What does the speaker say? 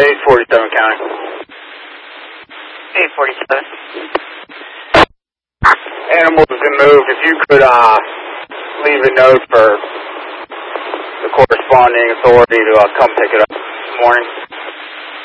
847 County. 847. Animals have been moved. If you could leave a note for the corresponding authority to come pick it up this morning.